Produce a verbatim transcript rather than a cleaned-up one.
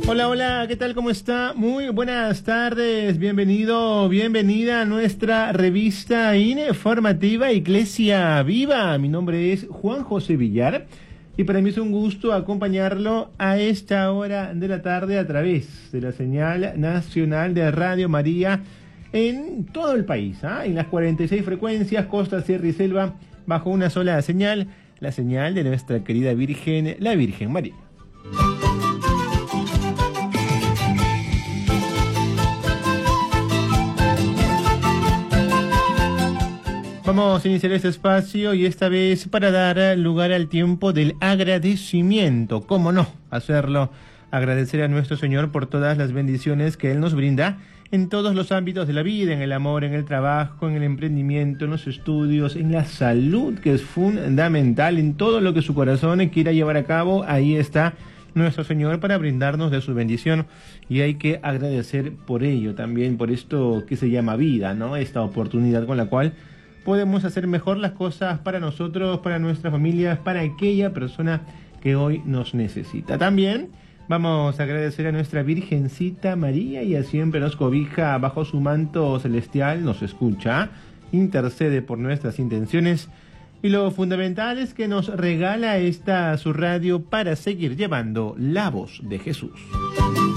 Hola, hola, ¿qué tal? ¿Cómo está? Muy buenas tardes, bienvenido, bienvenida a nuestra revista informativa Iglesia Viva. Mi nombre es Juan José Villar y para mí es un gusto acompañarlo a esta hora de la tarde a través de la señal nacional de Radio María en todo el país, ¿eh? En las cuarenta y seis frecuencias, costa, sierra y selva, bajo una sola señal, la señal de nuestra querida Virgen, la Virgen María. Vamos a iniciar este espacio y esta vez para dar lugar al tiempo del agradecimiento. ¿Cómo no hacerlo? Agradecer a nuestro Señor por todas las bendiciones que Él nos brinda en todos los ámbitos de la vida, en el amor, en el trabajo, en el emprendimiento, en los estudios, en la salud, que es fundamental, en todo lo que su corazón quiera llevar a cabo. Ahí está nuestro Señor para brindarnos de su bendición y hay que agradecer por ello también, por esto que se llama vida, ¿no? Esta oportunidad con la cual podemos hacer mejor las cosas para nosotros, para nuestras familias, para aquella persona que hoy nos necesita. También vamos a agradecer a nuestra Virgencita María, ella siempre nos cobija bajo su manto celestial, nos escucha, intercede por nuestras intenciones y lo fundamental es que nos regala esta su radio para seguir llevando la voz de Jesús.